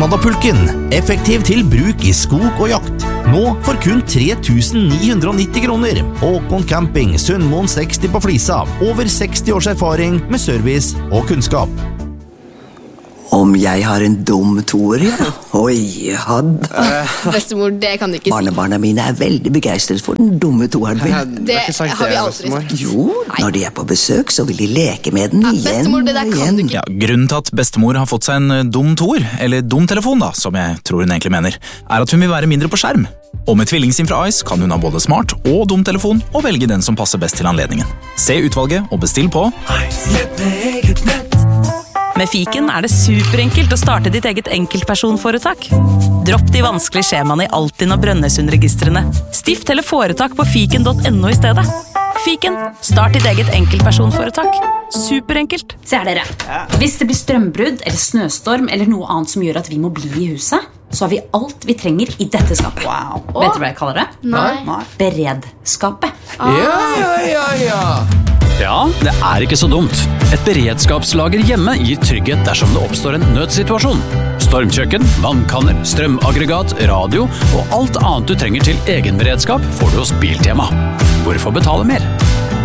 Canadapulken, effektiv til bruk i skog og jakt. Nå for kun 3.990 kroner. Håkon Camping, Sundmoen 60 på Flisa. Over 60 års erfaring med service og kunnskap. Om jeg har en dum toer, ja? Oi, hadde. Bestemor, det kan du ikke si. Barnebarna mine veldig begeistret for den dumme toeren min. Det har vi aldri sagt. Jo, når de på besøk, så vil de leke med den igjen bestemor, det der kan du ikke. Ja, grunnen til at bestemor har fått seg en dum toer, eller dum telefon da, som jeg tror hun egentlig mener, at hun vil være mindre på skjerm. Og med tvillingsim fra Ice kan hun ha både smart og dum telefon og velge den som passer best til anledningen. Se utvalget og bestill på Med Fiken det superenkelt å starte ditt eget enkeltpersonforetak. Dropp de vanskelige skjemaene i Altinn og Brønnøysundregistrene. Stift eller foretak på fiken.no i stedet. Fiken, start ditt eget enkeltpersonforetak. Superenkelt. Se her dere. Hvis det blir strømbrudd eller snøstorm eller noe annet som gjør at vi må bli i huset, så har vi alt vi trenger i dette skapet. Vet du hva jeg kaller det? Nei. Beredskapet. Ja, det ikke så dumt. Et beredskapslager hjemme gir trygghet dersom det oppstår en nødsituasjon. Stormkjøkken, vannkanner, strømaggregat, radio og alt annet du trenger til egen beredskap får du hos Biltema. Hvorfor betale mer?